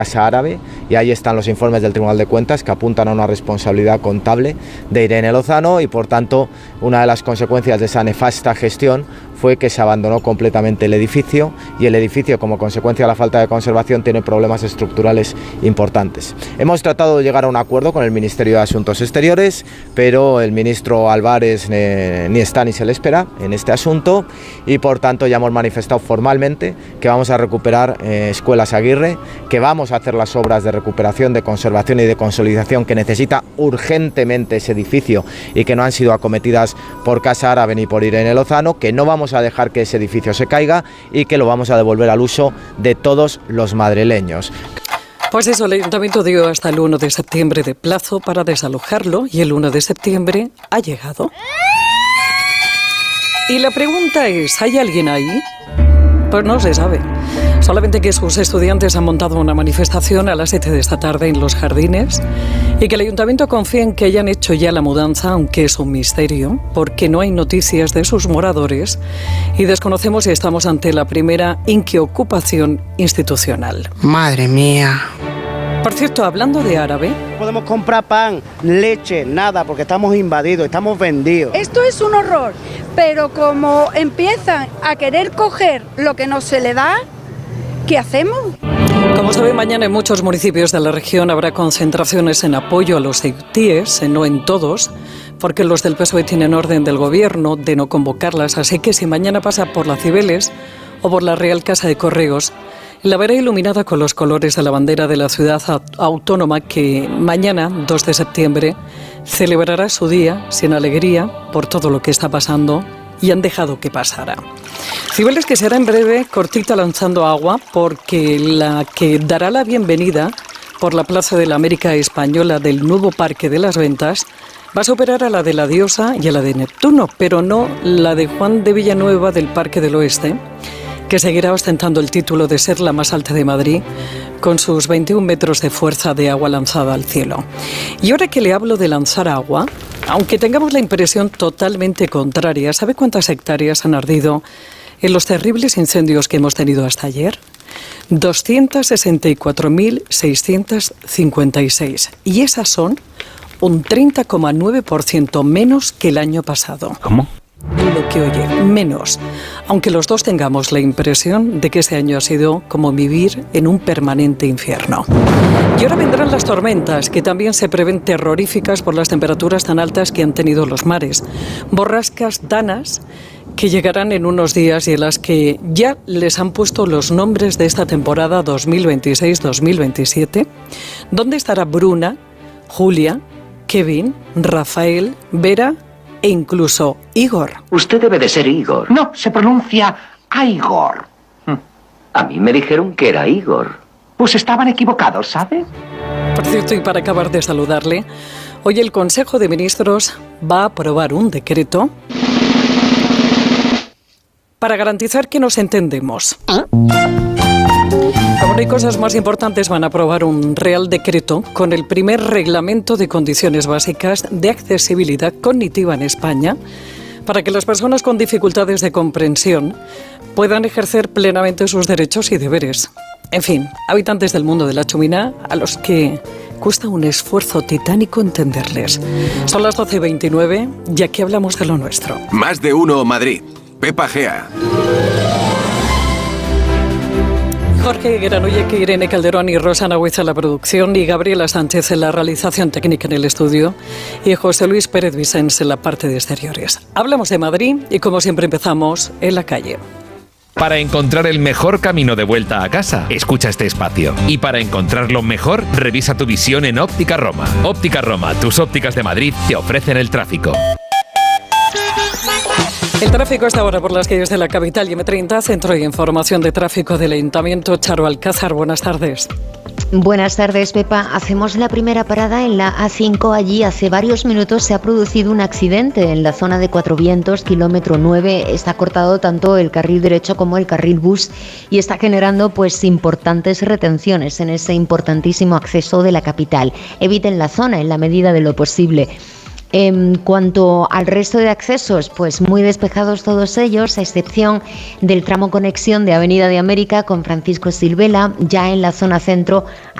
Casa Árabe, y ahí están los informes del Tribunal de Cuentas que apuntan a una responsabilidad contable de Irene Lozano, y por tanto una de las consecuencias de esa nefasta gestión fue que se abandonó completamente el edificio, y el edificio, como consecuencia de la falta de conservación, tiene problemas estructurales importantes. Hemos tratado de llegar a un acuerdo con el Ministerio de Asuntos Exteriores, pero el ministro Álvarez ni está ni se le espera en este asunto, y por tanto ya hemos manifestado formalmente que vamos a recuperar Escuelas Aguirre, que vamos a hacer las obras de recuperación, de conservación y de consolidación que necesita urgentemente ese edificio y que no han sido acometidas por Casa Árabe ni por Irene Lozano, que no vamos a dejar que ese edificio se caiga y que lo vamos a devolver al uso de todos los madrileños. Pues eso, el Ayuntamiento dio hasta el 1 de septiembre de plazo para desalojarlo, y el 1 de septiembre ha llegado. Y la pregunta es, ¿hay alguien ahí? Pues no se sabe. Solamente que sus estudiantes han montado una manifestación a las 7 de esta tarde en los jardines, y que el Ayuntamiento confía en que hayan hecho ya la mudanza, aunque es un misterio, porque no hay noticias de sus moradores y desconocemos si estamos ante la primera inquiocupación institucional. Madre mía. Por cierto, hablando de Árabe... No podemos comprar pan, leche, nada, porque estamos invadidos, estamos vendidos. Esto es un horror, pero como empiezan a querer coger lo que no se le da, ¿qué hacemos? Como sabe, mañana en muchos municipios de la región habrá concentraciones en apoyo a los ceutíes, no en todos, porque los del PSOE tienen orden del gobierno de no convocarlas, así que si mañana pasa por la Cibeles o por la Real Casa de Correos, la verá iluminada con los colores de la bandera de la ciudad autónoma, que mañana, 2 de septiembre, celebrará su día sin alegría por todo lo que está pasando y han dejado que pasara. Cibeles, que será en breve cortita lanzando agua, porque la que dará la bienvenida por la Plaza de la América Española del nuevo Parque de las Ventas va a superar a la de la Diosa y a la de Neptuno, pero no la de Juan de Villanueva del Parque del Oeste, que seguirá ostentando el título de ser la más alta de Madrid, con sus 21 metros de fuerza de agua lanzada al cielo. Y ahora que le hablo de lanzar agua, aunque tengamos la impresión totalmente contraria, ¿sabe cuántas hectáreas han ardido en los terribles incendios que hemos tenido hasta ayer? 264.656. Y esas son un 30,9% menos que el año pasado. ¿Cómo? Lo que oye, menos. Aunque los dos tengamos la impresión de que este año ha sido como vivir en un permanente infierno. Y ahora vendrán las tormentas, que también se prevén terroríficas por las temperaturas tan altas que han tenido los mares. Borrascas danas que llegarán en unos días y en las que ya les han puesto los nombres de esta temporada 2026-2027. ¿Dónde estará Bruna, Julia, Kevin, Rafael, Vera e incluso Igor? Usted debe de ser Igor. No, se pronuncia Igor. A mí me dijeron que era Igor. Pues estaban equivocados, ¿sabe? Por cierto, y para acabar de saludarle, hoy el Consejo de Ministros va a aprobar un decreto para garantizar que nos entendemos. Como no hay cosas más importantes, van a aprobar un Real Decreto con el primer reglamento de condiciones básicas de accesibilidad cognitiva en España, para que las personas con dificultades de comprensión puedan ejercer plenamente sus derechos y deberes. En fin, habitantes del mundo de la chumina, a los que cuesta un esfuerzo titánico entenderles. Son las 12:29 y aquí hablamos de lo nuestro. Más de uno Madrid. Pepa Gea. Jorge Granollec, Irene Calderón y Rosana Huiz en la producción, y Gabriela Sánchez en la realización técnica en el estudio, y José Luis Pérez Vicens en la parte de exteriores. Hablamos de Madrid y, como siempre, empezamos en la calle. Para encontrar el mejor camino de vuelta a casa, escucha este espacio. Y para encontrarlo mejor, revisa tu visión en Óptica Roma. Óptica Roma, tus ópticas de Madrid, te ofrecen el tráfico. El tráfico está ahora por las calles de la capital y M30, Centro de Información de Tráfico del Ayuntamiento. Charo Alcázar, buenas tardes. Buenas tardes, Pepa. Hacemos la primera parada en la A5. Allí hace varios minutos se ha producido un accidente en la zona de Cuatro Vientos, kilómetro 9. Está cortado tanto el carril derecho como el carril bus y está generando importantes retenciones en ese importantísimo acceso de la capital. Eviten la zona en la medida de lo posible. En cuanto al resto de accesos, pues muy despejados todos ellos, a excepción del tramo conexión de Avenida de América con Francisco Silvela, ya en la zona centro